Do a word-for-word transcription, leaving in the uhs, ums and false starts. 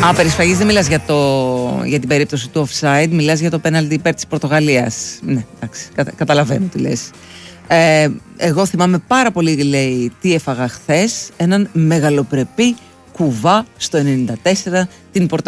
Α, περισφαγής δεν μιλάς για, το, για την περίπτωση του offside, μιλάς για το πέναλτι υπέρ της Πορτογαλίας. Ναι, εντάξει, κατα, καταλαβαίνω τι λες. Ε, εγώ θυμάμαι πάρα πολύ, λέει, τι έφαγα χθες, έναν μεγαλοπρεπή κουβά στο ενενήντα τέσσερα την Πορτογαλία.